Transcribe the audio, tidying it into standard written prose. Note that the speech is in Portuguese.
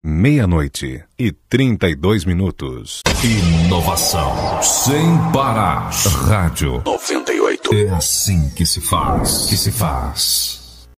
meia-noite e 32 minutos. Inovação sem parar. Rádio 98. É assim que se faz.